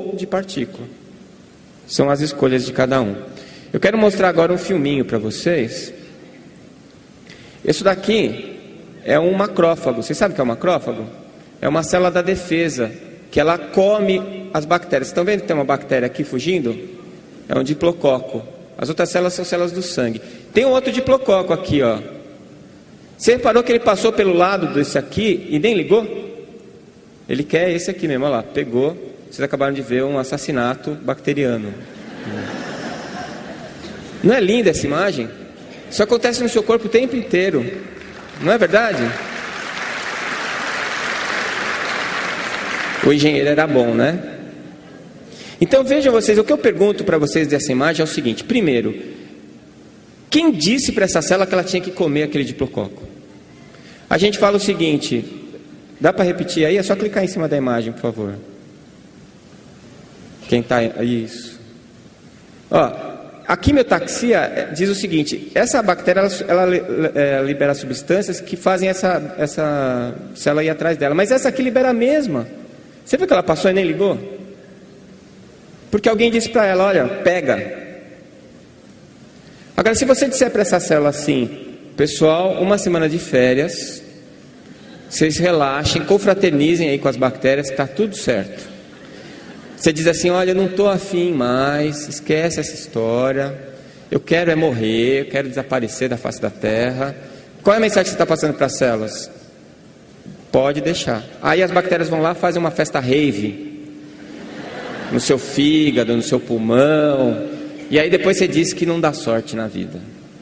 de partícula. São as escolhas de cada um. Eu quero mostrar agora um filminho para vocês. Isso daqui é um macrófago. Vocês sabem o que é um macrófago? É uma célula da defesa, que ela come as bactérias. Estão vendo que tem uma bactéria aqui fugindo? É um diplococo. As outras células são células do sangue. Tem um outro diplococo aqui, ó. Você reparou que ele passou pelo lado desse aqui e nem ligou? Ele quer esse aqui mesmo, olha lá, pegou. Vocês acabaram de ver um assassinato bacteriano. Não é linda essa imagem? Isso acontece no seu corpo o tempo inteiro. Não é verdade? O engenheiro era bom, né? Então vejam vocês, o que eu pergunto para vocês dessa imagem é o seguinte. Primeiro, quem disse para essa célula que ela tinha que comer aquele diplococo? A gente fala o seguinte, dá para repetir aí? É só clicar em cima da imagem, por favor. Quem está... Isso. Ó, a quimiotaxia diz o seguinte, essa bactéria ela libera substâncias que fazem essa célula ir atrás dela, mas essa aqui libera a mesma. Você viu que ela passou e nem ligou? Porque alguém disse para ela, olha, pega. Agora, se você disser para essa célula assim, pessoal, uma semana de férias, vocês relaxem, confraternizem aí com as bactérias, está tudo certo. Você diz assim, olha, eu não estou afim mais, esquece essa história, eu quero é morrer, eu quero desaparecer da face da terra. Qual é a mensagem que você está passando para as células? Pode deixar. Aí as bactérias vão lá, fazem uma festa rave no seu fígado, no seu pulmão, e aí depois você diz que não dá sorte na vida,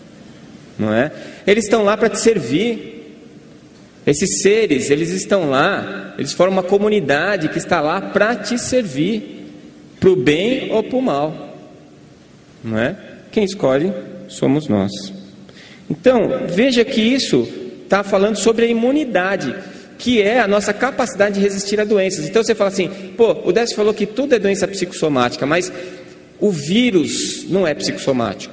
não é? Eles estão lá para te servir. Esses seres, eles estão lá, eles formam uma comunidade que está lá para te servir, para o bem ou para o mal, não é? Quem escolhe somos nós. Então, veja que isso está falando sobre a imunidade, que é a nossa capacidade de resistir a doenças. Então você fala assim, pô, o Décio falou que tudo é doença psicossomática, mas o vírus não é psicossomático.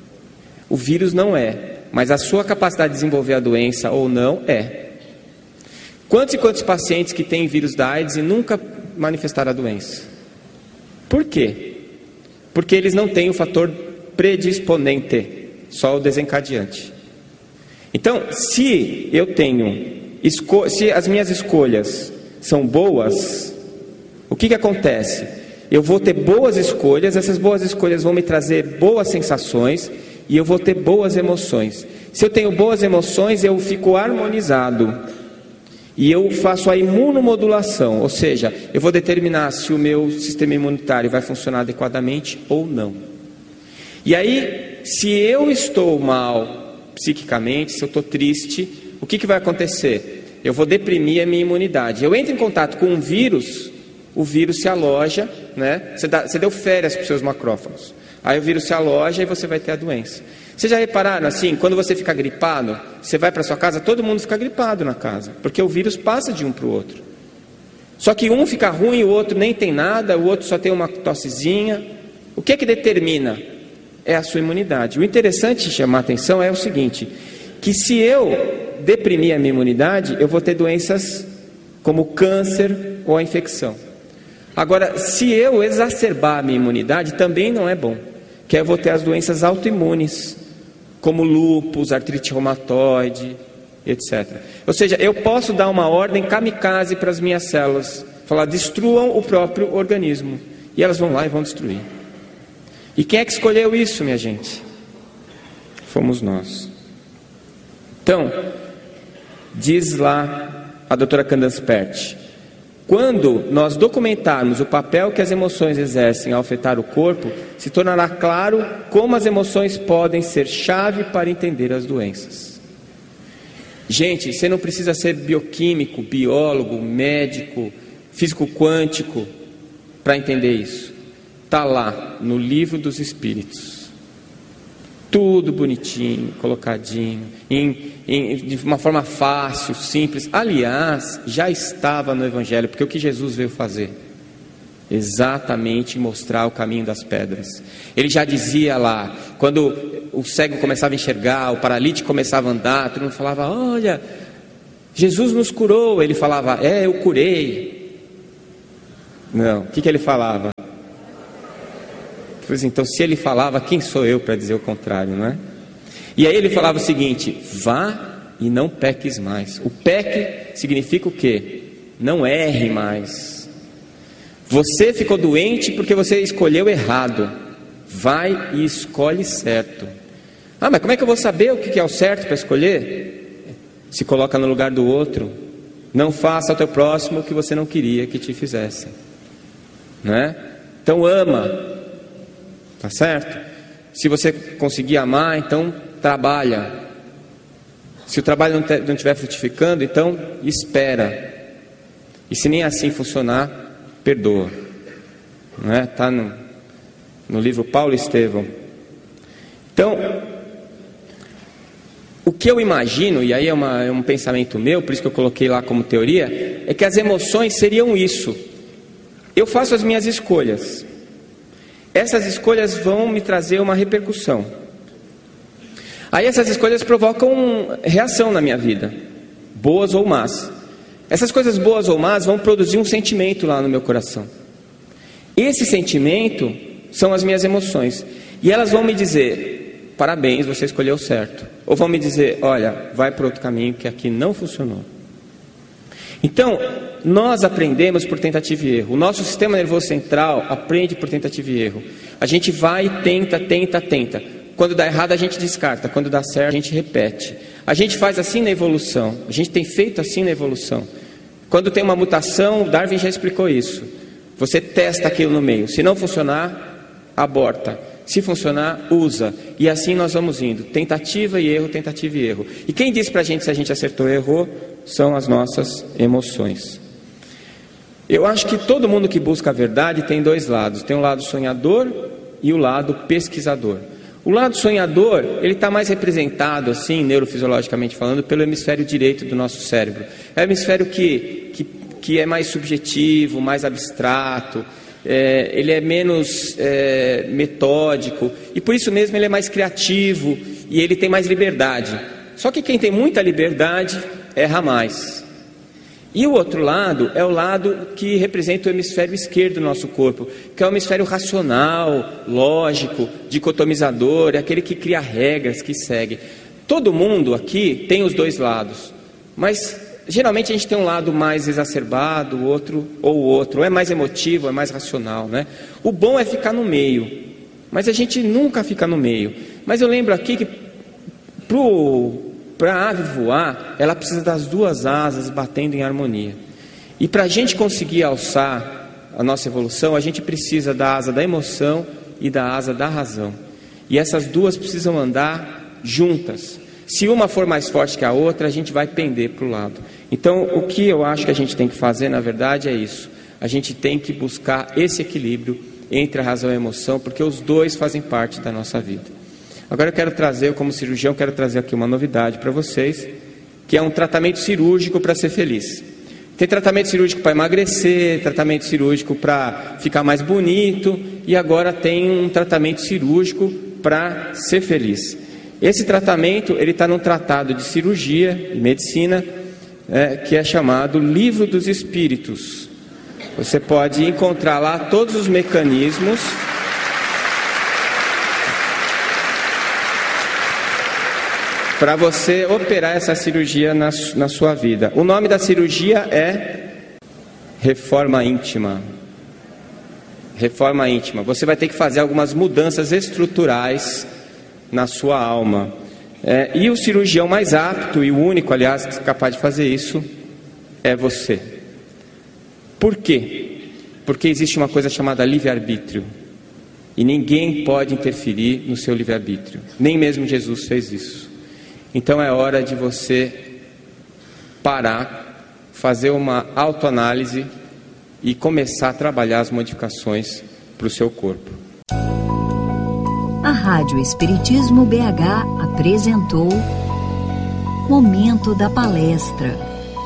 O vírus não é, mas a sua capacidade de desenvolver a doença ou não é. Quantos e quantos pacientes que têm vírus da AIDS e nunca manifestaram a doença? Por quê? Porque eles não têm o fator predisponente, só o desencadeante. Então, se eu tenho... se as minhas escolhas são boas, o que acontece? Eu vou ter boas escolhas, essas boas escolhas vão me trazer boas sensações e eu vou ter boas emoções. Se eu tenho boas emoções, eu fico harmonizado e eu faço a imunomodulação, ou seja, eu vou determinar se o meu sistema imunitário vai funcionar adequadamente ou não. E aí, se eu estou mal psiquicamente, se eu estou triste, o que vai acontecer? Eu vou deprimir a minha imunidade. Eu entro em contato com um vírus, o vírus se aloja, né? Você deu férias para os seus macrófagos. Aí o vírus se aloja e você vai ter a doença. Vocês já repararam assim, quando você fica gripado, você vai para sua casa, todo mundo fica gripado na casa, porque o vírus passa de um para o outro. Só que um fica ruim, o outro nem tem nada, o outro só tem uma tossezinha. O que determina? É a sua imunidade. O interessante de chamar a atenção é o seguinte, que se eu deprimir a minha imunidade, eu vou ter doenças como câncer ou a infecção. Agora, se eu exacerbar a minha imunidade, também não é bom, que eu vou ter as doenças autoimunes, como lúpus, artrite reumatoide, etc. Ou seja, eu posso dar uma ordem kamikaze para as minhas células, falar, destruam o próprio organismo, e elas vão lá e vão destruir. E quem é que escolheu isso, minha gente? Fomos nós. Então, diz lá a doutora Candace Pert, quando nós documentarmos o papel que as emoções exercem ao afetar o corpo, se tornará claro como as emoções podem ser chave para entender as doenças. Gente, você não precisa ser bioquímico, biólogo, médico, físico quântico para entender isso. Está lá no Livro dos Espíritos. Tudo bonitinho, colocadinho, de uma forma fácil, simples. Aliás, já estava no Evangelho, porque o que Jesus veio fazer? Exatamente mostrar o caminho das pedras. Ele já dizia lá, quando o cego começava a enxergar, o paralítico começava a andar, todo mundo falava, olha, Jesus nos curou. Ele falava, eu curei. Não, o que ele falava? Pois então, se ele falava, quem sou eu para dizer o contrário, não é? E aí ele falava o seguinte: vá e não peques mais. O peque significa o quê? Não erre mais. Você ficou doente porque você escolheu errado. Vai e escolhe certo. Ah, mas como é que eu vou saber o que é o certo para escolher? Se coloca no lugar do outro. Não faça ao teu próximo o que você não queria que te fizesse, não é? Então ama, tá certo? Se você conseguir amar, então trabalha. Se o trabalho não estiver frutificando, então espera. E se nem assim funcionar, perdoa, não é? Está no livro Paulo e Estevão. Então, o que eu imagino, e aí é um pensamento meu, por isso que eu coloquei lá como teoria, é que as emoções seriam isso. Eu faço as minhas escolhas. Essas escolhas vão me trazer uma repercussão. Aí essas escolhas provocam reação na minha vida, boas ou más. Essas coisas boas ou más vão produzir um sentimento lá no meu coração. Esse sentimento são as minhas emoções. E elas vão me dizer: parabéns, você escolheu certo. Ou vão me dizer: olha, vai para outro caminho que aqui não funcionou. Então, nós aprendemos por tentativa e erro. O nosso sistema nervoso central aprende por tentativa e erro. A gente vai, tenta. Quando dá errado a gente descarta. Quando dá certo a gente repete. A gente faz assim na evolução. A gente tem feito assim na evolução. Quando tem uma mutação, Darwin já explicou isso. Você testa aquilo no meio. Se não funcionar, aborta. Se funcionar, usa. E assim nós vamos indo. Tentativa e erro, tentativa e erro. E quem diz pra gente se a gente acertou ou errou são as nossas emoções. Eu acho que todo mundo que busca a verdade tem dois lados. Tem o lado sonhador e o lado pesquisador. O lado sonhador, ele está mais representado, assim, neurofisiologicamente falando, pelo hemisfério direito do nosso cérebro. É o hemisfério que é mais subjetivo, mais abstrato, ele é menos metódico, e por isso mesmo ele é mais criativo, e ele tem mais liberdade. Só que quem tem muita liberdade, erra mais. E o outro lado é o lado que representa o hemisfério esquerdo do nosso corpo, que é o hemisfério racional, lógico, dicotomizador, é aquele que cria regras, que segue. Todo mundo aqui tem os dois lados, mas geralmente a gente tem um lado mais exacerbado, o outro é mais emotivo, é mais racional, né? O bom é ficar no meio, mas a gente nunca fica no meio. Mas eu lembro aqui que para a ave voar, ela precisa das duas asas batendo em harmonia. E para a gente conseguir alçar a nossa evolução, a gente precisa da asa da emoção e da asa da razão. E essas duas precisam andar juntas. Se uma for mais forte que a outra, a gente vai pender para o lado. Então, o que eu acho que a gente tem que fazer, na verdade, é isso. A gente tem que buscar esse equilíbrio entre a razão e a emoção, porque os dois fazem parte da nossa vida. Agora eu como cirurgião, quero trazer aqui uma novidade para vocês, que é um tratamento cirúrgico para ser feliz. Tem tratamento cirúrgico para emagrecer, tratamento cirúrgico para ficar mais bonito, e agora tem um tratamento cirúrgico para ser feliz. Esse tratamento, ele está num tratado de cirurgia e medicina, que é chamado Livro dos Espíritos. Você pode encontrar lá todos os mecanismos para você operar essa cirurgia na sua vida. O nome da cirurgia é Reforma Íntima. Reforma íntima. Você vai ter que fazer algumas mudanças estruturais na sua alma. E o cirurgião mais apto e o único, aliás, capaz de fazer isso é você. Por quê? Porque existe uma coisa chamada livre-arbítrio. E ninguém pode interferir no seu livre-arbítrio. Nem mesmo Jesus fez isso. Então é hora de você parar, fazer uma autoanálise e começar a trabalhar as modificações para o seu corpo. A Rádio Espiritismo BH apresentou Momento da Palestra.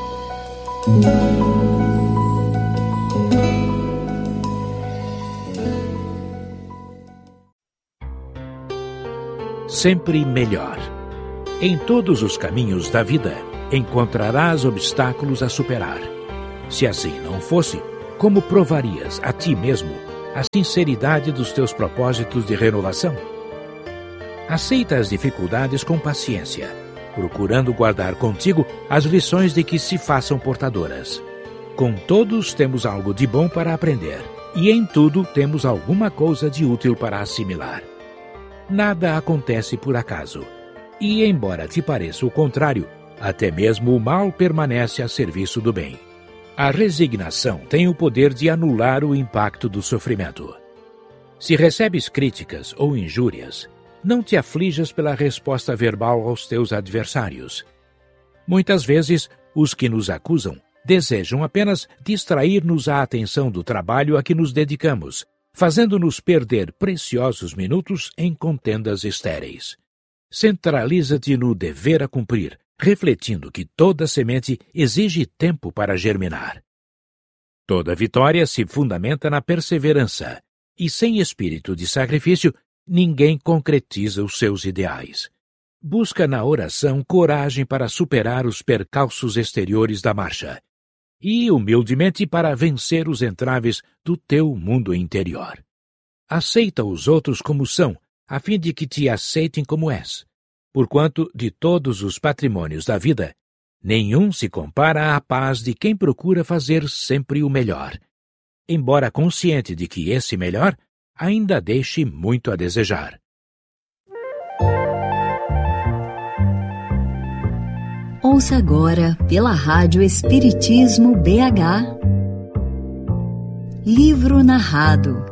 Sempre melhor. Em todos os caminhos da vida, encontrarás obstáculos a superar. Se assim não fosse, como provarias a ti mesmo a sinceridade dos teus propósitos de renovação? Aceita as dificuldades com paciência, procurando guardar contigo as lições de que se façam portadoras. Com todos temos algo de bom para aprender, e em tudo temos alguma coisa de útil para assimilar. Nada acontece por acaso, e embora te pareça o contrário, até mesmo o mal permanece a serviço do bem. A resignação tem o poder de anular o impacto do sofrimento. Se recebes críticas ou injúrias, não te aflijas pela resposta verbal aos teus adversários. Muitas vezes, os que nos acusam desejam apenas distrair-nos a atenção do trabalho a que nos dedicamos, fazendo-nos perder preciosos minutos em contendas estéreis. Centraliza-te no dever a cumprir, refletindo que toda semente exige tempo para germinar. Toda vitória se fundamenta na perseverança, e sem espírito de sacrifício, ninguém concretiza os seus ideais. Busca na oração coragem para superar os percalços exteriores da marcha, e humildemente para vencer os entraves do teu mundo interior. Aceita os outros como são, a fim de que te aceitem como és. Porquanto, de todos os patrimônios da vida, nenhum se compara à paz de quem procura fazer sempre o melhor, embora consciente de que esse melhor ainda deixe muito a desejar. Ouça agora, pela Rádio Espiritismo BH, Livro Narrado,